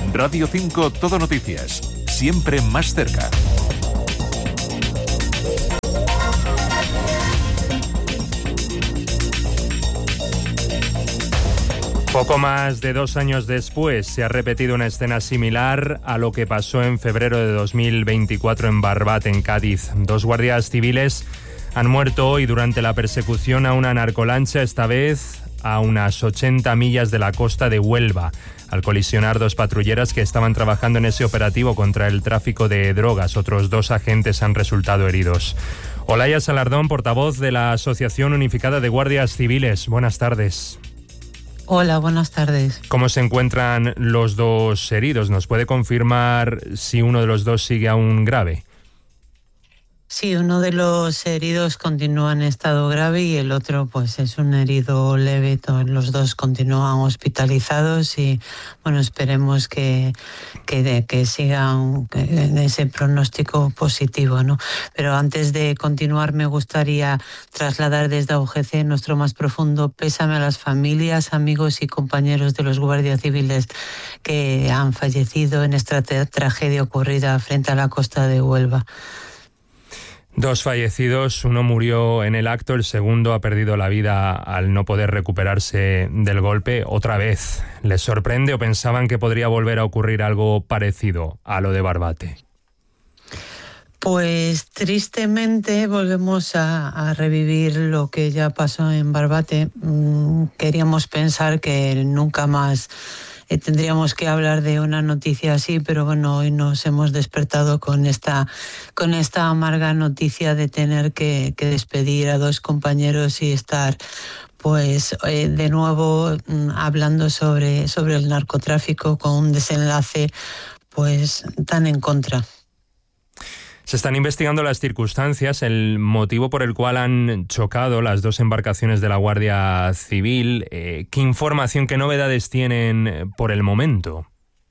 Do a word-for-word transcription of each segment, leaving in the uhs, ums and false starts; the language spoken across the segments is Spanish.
Radio cinco Todo Noticias, siempre más cerca. Poco más de dos años después se ha repetido una escena similar a lo que pasó en febrero de dos mil veinticuatro en Barbate, en Cádiz. Dos guardias civiles han muerto hoy durante la persecución a una narcolancha, esta vez a unas ochenta millas de la costa de Huelva, al colisionar dos patrulleras que estaban trabajando en ese operativo contra el tráfico de drogas. Otros dos agentes han resultado heridos. Olaya Salardón, portavoz de la Asociación Unificada de Guardias Civiles. Buenas tardes. Hola, buenas tardes. ¿Cómo se encuentran los dos heridos? ¿Nos puede confirmar si uno de los dos sigue aún grave? Sí, uno de los heridos continúa en estado grave y el otro pues es un herido leve. Todos los dos continúan hospitalizados y bueno, esperemos que, que, que sigan en ese pronóstico positivo, ¿no? Pero antes de continuar me gustaría trasladar desde A U G C nuestro más profundo pésame a las familias, amigos y compañeros de los guardias civiles que han fallecido en esta tra- tragedia ocurrida frente a la costa de Huelva. Dos fallecidos, uno murió en el acto, el segundo ha perdido la vida al no poder recuperarse del golpe otra vez. ¿Les sorprende o pensaban que podría volver a ocurrir algo parecido a lo de Barbate? Pues tristemente volvemos a, a revivir lo que ya pasó en Barbate. Mm, queríamos pensar que nunca más eh, tendríamos que hablar de una noticia así, pero bueno, hoy nos hemos despertado con esta, con esta amarga noticia de tener que, que despedir a dos compañeros y estar pues eh, de nuevo mm, hablando sobre, sobre el narcotráfico con un desenlace pues tan en contra. Se están investigando las circunstancias, el motivo por el cual han chocado las dos embarcaciones de la Guardia Civil. Eh, ¿Qué información, qué novedades tienen por el momento?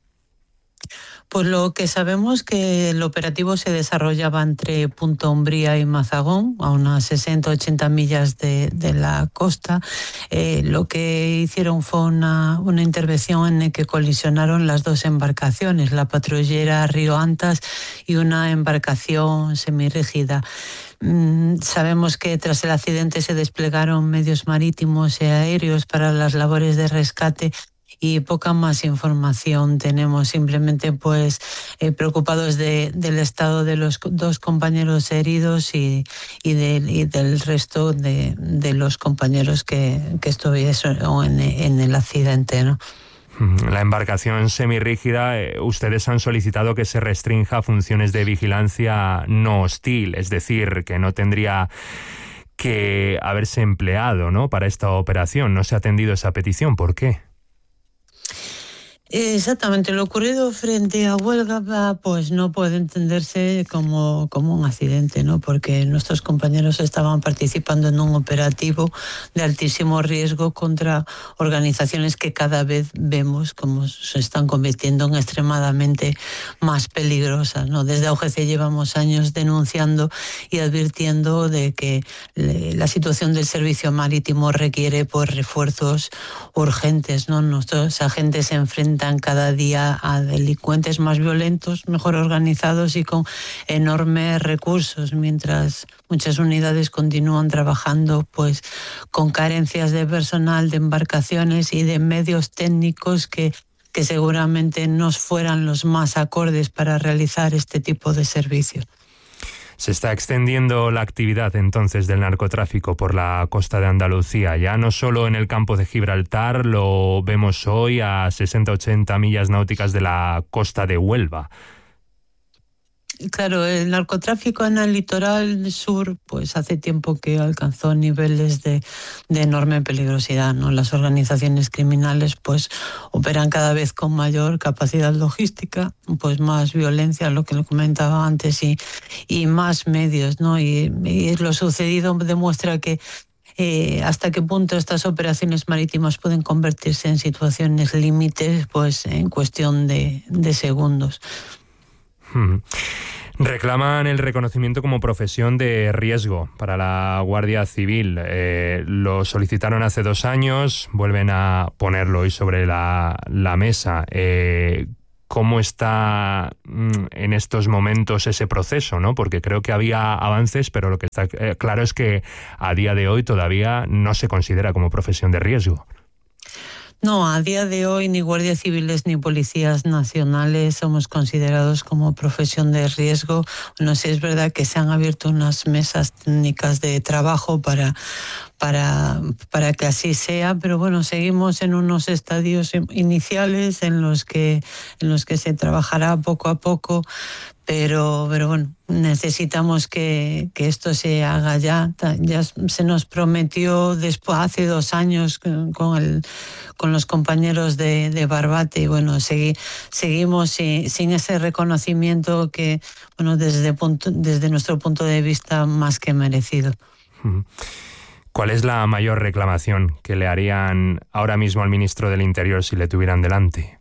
Pues lo que sabemos que el operativo se desarrollaba entre Punta Umbría y Mazagón, a unas sesenta a ochenta millas de, de la costa. Eh, lo que hicieron fue una, una intervención en la que colisionaron las dos embarcaciones, la patrullera Río Antas y una embarcación semirrígida. Mm, sabemos que tras el accidente se desplegaron medios marítimos y aéreos para las labores de rescate y poca más información tenemos, simplemente pues eh, preocupados de, del estado de los dos compañeros heridos y, y, de, y del resto de, de los compañeros que, que estuvieron en, en el accidente, ¿no? La embarcación semirrígida, eh, ustedes han solicitado que se restrinja funciones de vigilancia no hostil, es decir, que no tendría que haberse empleado, ¿no?, para esta operación. No se ha atendido esa petición. ¿Por qué? Exactamente, lo ocurrido frente a Huelva pues no puede entenderse como, como un accidente, ¿no? Porque nuestros compañeros estaban participando en un operativo de altísimo riesgo contra organizaciones que cada vez vemos como se están convirtiendo en extremadamente más peligrosas, ¿no? Desde A U G C llevamos años denunciando y advirtiendo de que la situación del servicio marítimo requiere pues refuerzos urgentes, ¿no? Nuestros agentes se enfrentan cada día a delincuentes más violentos, mejor organizados y con enormes recursos, mientras muchas unidades continúan trabajando pues con carencias de personal, de embarcaciones y de medios técnicos que, que seguramente no fueran los más acordes para realizar este tipo de servicios. Se está extendiendo la actividad entonces del narcotráfico por la costa de Andalucía, ya no solo en el campo de Gibraltar, lo vemos hoy a sesenta a ochenta millas náuticas de la costa de Huelva. Claro, el narcotráfico en el litoral sur pues hace tiempo que alcanzó niveles de, de enorme peligrosidad, ¿no? Las organizaciones criminales pues operan cada vez con mayor capacidad logística, pues más violencia, lo que le comentaba antes, y, y más medios, ¿no? Y, y lo sucedido demuestra que Eh, hasta qué punto estas operaciones marítimas pueden convertirse en situaciones límites pues en cuestión de, de segundos. Hmm. Reclaman el reconocimiento como profesión de riesgo para la Guardia Civil. Eh, lo solicitaron hace dos años, vuelven a ponerlo hoy sobre la, la mesa. Eh, cómo está en estos momentos ese proceso, ¿no? Porque creo que había avances, pero lo que está claro es que a día de hoy todavía no se considera como profesión de riesgo. No, a día de hoy ni guardias civiles ni policías nacionales somos considerados como profesión de riesgo. No sé, es verdad que se han abierto unas mesas técnicas de trabajo para, para, para que así sea, pero bueno, seguimos en unos estadios iniciales en los que, en los que se trabajará poco a poco. Pero, pero bueno, necesitamos que, que esto se haga ya. Ya se nos prometió después, hace dos años con, el, con los compañeros de, de Barbate, y bueno, segui, seguimos sin, sin ese reconocimiento que, bueno, desde, punto, desde nuestro punto de vista, más que merecido. ¿Cuál es la mayor reclamación que le harían ahora mismo al ministro del Interior si le tuvieran delante?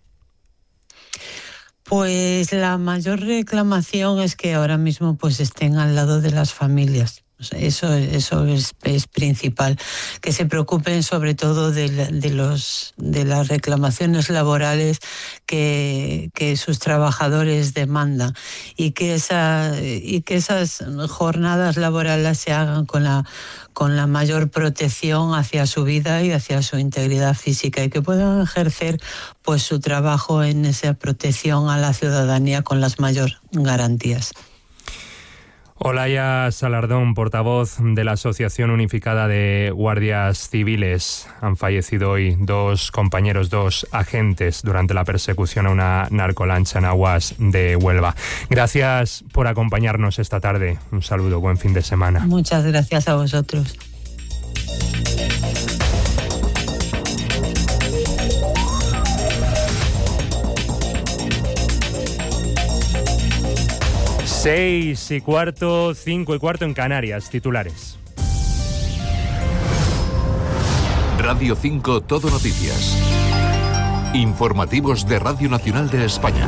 Pues la mayor reclamación es que ahora mismo pues estén al lado de las familias. Eso, eso es, es principal, que se preocupen sobre todo de, de, los, de las reclamaciones laborales que, que sus trabajadores demandan y que, esa, y que esas jornadas laborales se hagan con la, con la mayor protección hacia su vida y hacia su integridad física, y que puedan ejercer pues su trabajo en esa protección a la ciudadanía con las mayores garantías. Olaya Salardón, portavoz de la Asociación Unificada de Guardias Civiles. Han fallecido hoy dos compañeros, dos agentes, durante la persecución a una narcolancha en aguas de Huelva. Gracias por acompañarnos esta tarde. Un saludo, buen fin de semana. Muchas gracias a vosotros. Seis y cuarto, cinco y cuarto en Canarias. Titulares. Radio cinco Todo Noticias. Informativos de Radio Nacional de España.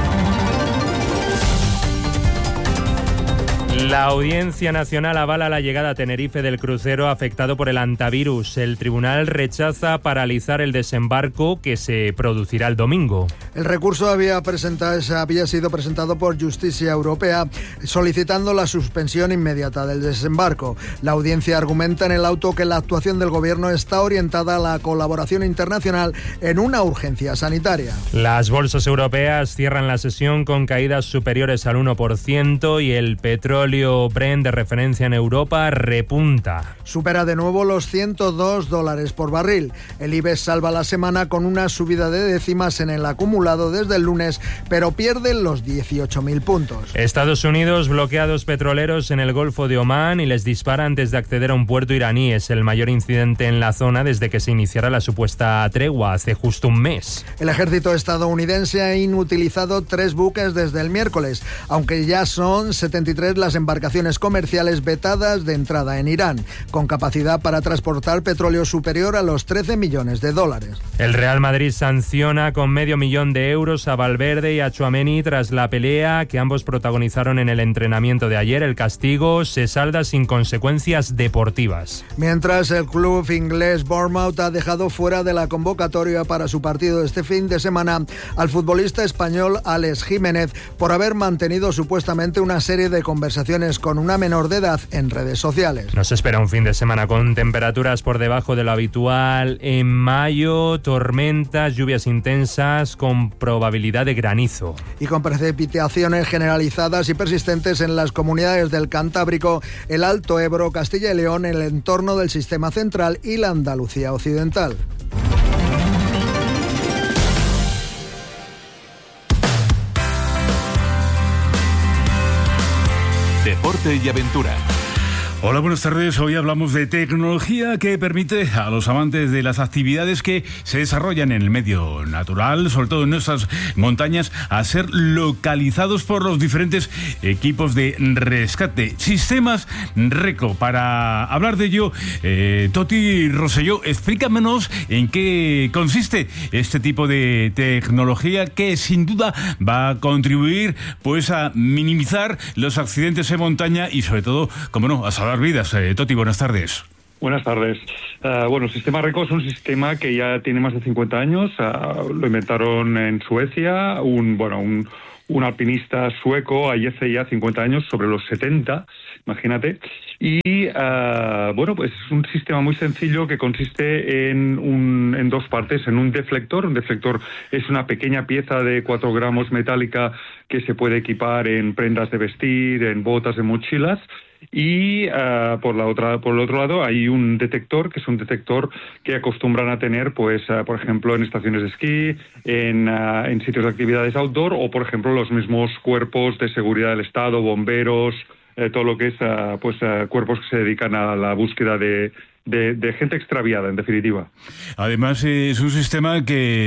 La Audiencia Nacional avala la llegada a Tenerife del crucero afectado por el hantavirus. El tribunal rechaza paralizar el desembarco que se producirá el domingo. El recurso había, presentado, había sido presentado por Justicia Europea solicitando la suspensión inmediata del desembarco. La audiencia argumenta en el auto que la actuación del gobierno está orientada a la colaboración internacional en una urgencia sanitaria. Las bolsas europeas cierran la sesión con caídas superiores al uno por ciento y el petróleo Brent de referencia en Europa repunta. Supera de nuevo los ciento dos dólares por barril. El IBEX salva la semana con una subida de décimas en el acumulado desde el lunes, pero pierde los dieciocho mil puntos. Estados Unidos bloquea dos petroleros en el Golfo de Omán y les dispara antes de acceder a un puerto iraní. Es el mayor incidente en la zona desde que se iniciara la supuesta tregua hace justo un mes. El ejército estadounidense ha inutilizado tres buques desde el miércoles, aunque ya son setenta y tres las embarcaciones comerciales vetadas de entrada en Irán, con capacidad para transportar petróleo superior a los trece millones de dólares. El Real Madrid sanciona con medio millón de euros a Valverde y a Tchouaméni tras la pelea que ambos protagonizaron en el entrenamiento de ayer. El castigo se salda sin consecuencias deportivas. Mientras, el club inglés Bournemouth ha dejado fuera de la convocatoria para su partido de este fin de semana al futbolista español Alex Jiménez por haber mantenido supuestamente una serie de conversaciones con una menor de edad en redes sociales. Nos espera un fin de semana con temperaturas por debajo de lo habitual en mayo, tormentas, lluvias intensas con probabilidad de granizo. Y con precipitaciones generalizadas y persistentes en las comunidades del Cantábrico, el Alto Ebro, Castilla y León, en el entorno del Sistema Central y la Andalucía Occidental. Deporte y aventura. Hola, buenas tardes. Hoy hablamos de tecnología que permite a los amantes de las actividades que se desarrollan en el medio natural, sobre todo en nuestras montañas, a ser localizados por los diferentes equipos de rescate. Sistemas RECO. Para hablar de ello, eh, Toti Rosselló, explícanos en qué consiste este tipo de tecnología que sin duda va a contribuir pues a minimizar los accidentes en montaña y sobre todo, como no, a salvar vidas. Eh, Toti, buenas tardes. Buenas tardes. Uh, bueno, el sistema RECO es un sistema que ya tiene más de cincuenta años. Uh, lo inventaron en Suecia, un bueno un, un alpinista sueco, ahí hace ya cincuenta años, sobre los setenta, imagínate. Y uh, bueno, pues es un sistema muy sencillo que consiste en, un, en dos partes, en un deflector. Un deflector es una pequeña pieza de cuatro gramos metálica que se puede equipar en prendas de vestir, en botas, en mochilas. Y uh, por la otra, por el otro lado hay un detector, que es un detector que acostumbran a tener, pues, uh, por ejemplo, en estaciones de esquí, en, uh, en sitios de actividades outdoor, o, por ejemplo, los mismos cuerpos de seguridad del Estado, bomberos, eh, todo lo que es, uh, pues, uh, cuerpos que se dedican a la búsqueda de De, de gente extraviada, en definitiva. Además, es un sistema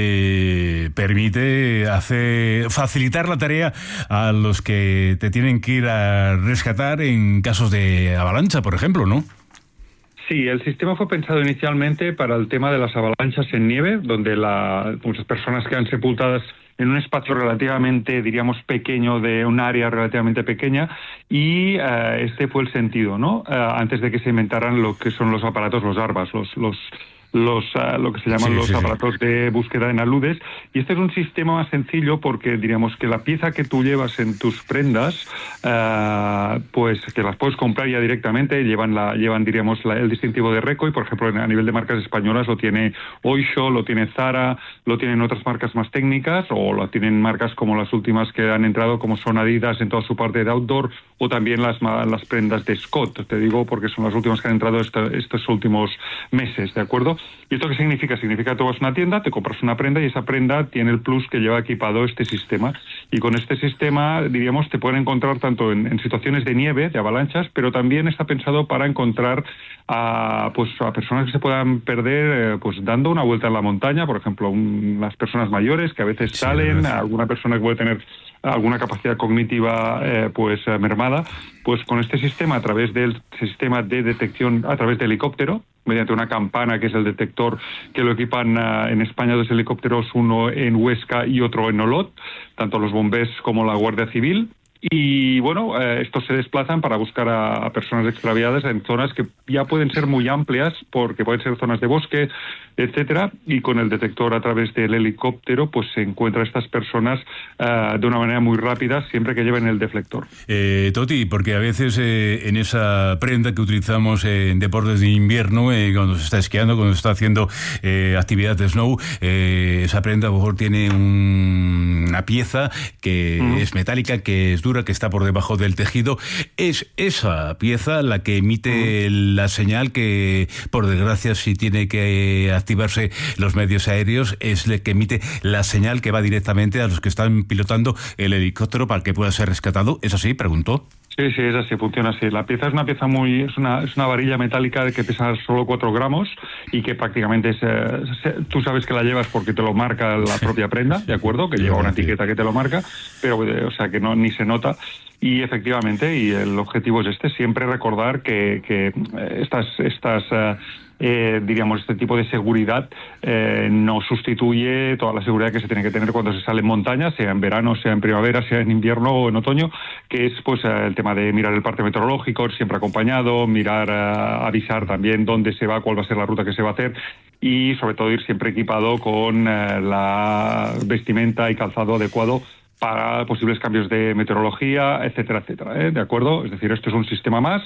que permite hacer, facilitar la tarea a los que te tienen que ir a rescatar en casos de avalancha, por ejemplo, ¿no? Sí, el sistema fue pensado inicialmente para el tema de las avalanchas en nieve, donde la, muchas personas quedan sepultadas en un espacio relativamente, diríamos, pequeño, de un área relativamente pequeña, y uh, este fue el sentido, ¿no? Uh, antes de que se inventaran lo que son los aparatos, los ARBAS, los... los los uh, lo que se llaman sí, los sí, aparatos sí. de búsqueda en aludes, y este es un sistema más sencillo porque diríamos que la pieza que tú llevas en tus prendas, uh, pues que las puedes comprar ya directamente, llevan la llevan diríamos la, el distintivo de RECO, y por ejemplo a nivel de marcas españolas lo tiene Oysho, lo tiene Zara, lo tienen otras marcas más técnicas, o lo tienen marcas como las últimas que han entrado, como son Adidas en toda su parte de outdoor, o también las las prendas de Scott, te digo porque son las últimas que han entrado esta, estos últimos meses, ¿de acuerdo? ¿Y esto qué significa? Significa que tú vas a una tienda, te compras una prenda y esa prenda tiene el plus que lleva equipado este sistema. Y con este sistema, diríamos, te pueden encontrar tanto en, en situaciones de nieve, de avalanchas, pero también está pensado para encontrar a, pues, a personas que se puedan perder eh, pues dando una vuelta en la montaña, por ejemplo, un, las personas mayores que a veces sí, salen, alguna persona que puede tener alguna capacidad cognitiva eh, pues eh, mermada, pues con este sistema, a través del sistema de detección a través de helicóptero, mediante una campana que es el detector que lo equipan uh, en España dos helicópteros, uno en Huesca y otro en Olot, tanto los bombers como la Guardia Civil. Y bueno, eh, estos se desplazan para buscar a, a personas extraviadas en zonas que ya pueden ser muy amplias, porque pueden ser zonas de bosque, etcétera, y con el detector a través del helicóptero pues se encuentra a estas personas uh, de una manera muy rápida, siempre que lleven el deflector. Eh, Toti, porque a veces eh, en esa prenda que utilizamos en deportes de invierno, eh, cuando se está esquiando, cuando se está haciendo eh, actividad de snow, eh, esa prenda a lo mejor tiene un, una pieza que mm. es metálica, que es dura, que está por debajo del tejido. Es esa pieza la que emite mm. la señal que, por desgracia, si tiene que activarse los medios aéreos, es el que emite la señal que va directamente a los que están pilotando el helicóptero para que pueda ser rescatado. ¿Es así? Preguntó. Sí, sí, es así, funciona así. La pieza es una pieza muy, es una, es una varilla metálica que pesa solo cuatro gramos y que prácticamente es, eh, se, tú sabes que la llevas porque te lo marca la propia prenda, ¿de acuerdo? Que lleva una etiqueta que te lo marca, pero, o sea, que no ni se nota. Y efectivamente, y el objetivo es este, siempre recordar que, que estas, estas eh, eh, diríamos, este tipo de seguridad eh, no sustituye toda la seguridad que se tiene que tener cuando se sale en montaña, sea en verano, sea en primavera, sea en invierno o en otoño, que es pues eh, el tema de mirar el parte meteorológico, siempre acompañado, mirar, eh, avisar también dónde se va, cuál va a ser la ruta que se va a hacer, y sobre todo ir siempre equipado con eh, la vestimenta y calzado adecuado para posibles cambios de meteorología, etcétera, etcétera, ¿eh? ¿De acuerdo? Es decir, esto es un sistema más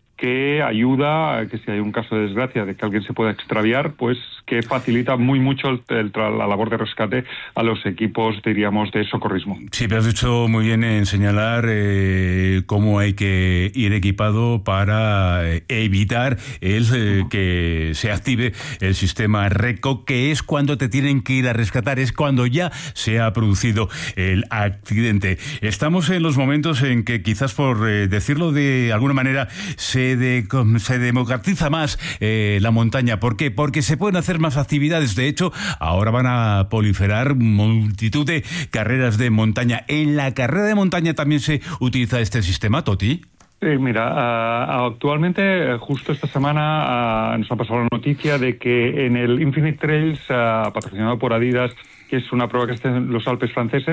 que ayuda a que si hay un caso de desgracia de que alguien se pueda extraviar, pues que facilita muy mucho el, el, la labor de rescate a los equipos, diríamos, de socorrismo. Sí, pero has dicho muy bien en señalar eh, cómo hay que ir equipado para evitar el eh, que se active el sistema RECO, que es cuando te tienen que ir a rescatar, es cuando ya se ha producido el accidente. Estamos en los momentos en que quizás, por eh, decirlo de alguna manera, se De, se democratiza más eh, la montaña. ¿Por qué? Porque se pueden hacer más actividades. De hecho, ahora van a proliferar multitud de carreras de montaña. ¿En la carrera de montaña también se utiliza este sistema, Toti? Sí, mira, uh, actualmente, justo esta semana, uh, nos ha pasado la noticia de que en el Infinite Trails, uh, patrocinado por Adidas, que es una prueba que está en los Alpes franceses,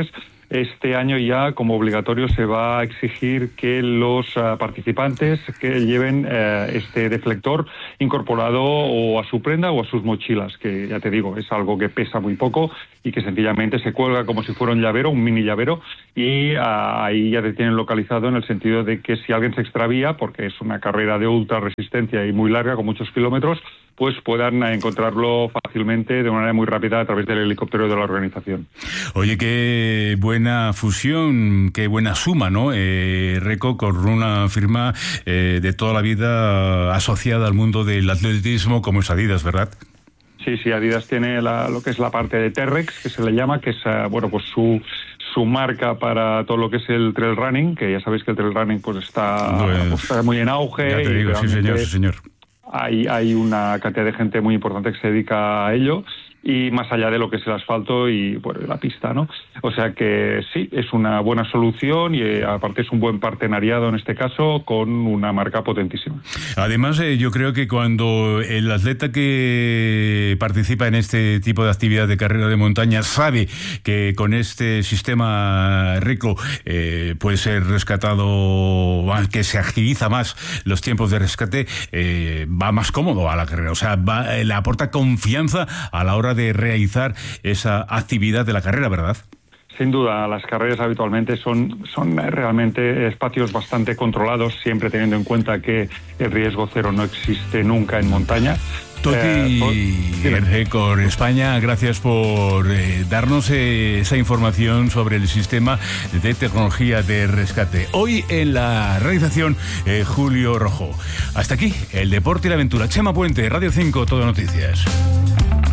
este año ya como obligatorio se va a exigir que los uh, participantes que lleven uh, este deflector incorporado o a su prenda o a sus mochilas, que ya te digo, es algo que pesa muy poco y que sencillamente se cuelga como si fuera un llavero, un mini llavero, y uh, ahí ya te tienen localizado en el sentido de que si alguien se extravía, porque es una carrera de ultra resistencia y muy larga, con muchos kilómetros, pues puedan encontrarlo fácilmente de una manera muy rápida a través del helicóptero de la organización. Oye, qué buena fusión, qué buena suma, ¿no? Eh, Reco, con una firma eh, de toda la vida asociada al mundo del atletismo como es Adidas, ¿verdad? Sí, sí, Adidas tiene la, lo que es la parte de Terrex, que se le llama, que es, uh, bueno, pues su su marca para todo lo que es el trail running, que ya sabéis que el trail running pues está, pues, pues, está muy en auge. Ya te digo, sí señor, sí señor. Hay, hay una cantidad de gente muy importante que se dedica a ello, y más allá de lo que es el asfalto y bueno, la pista, ¿no? O sea que sí, es una buena solución y eh, aparte es un buen partenariado en este caso con una marca potentísima. Además, eh, yo creo que cuando el atleta que participa en este tipo de actividad de carrera de montaña sabe que con este sistema Reco eh, puede ser rescatado, que se agiliza más los tiempos de rescate, eh, va más cómodo a la carrera, o sea, va, le aporta confianza a la hora de realizar esa actividad de la carrera, ¿verdad? Sin duda, las carreras habitualmente son, son realmente espacios bastante controlados, siempre teniendo en cuenta que el riesgo cero no existe nunca en montaña. Toti eh, Reco España, gracias por eh, darnos eh, esa información sobre el sistema de tecnología de rescate. Hoy en la realización, eh, Julio Rojo. Hasta aquí, el deporte y la aventura. Chema Puente, Radio cinco, Todo Noticias.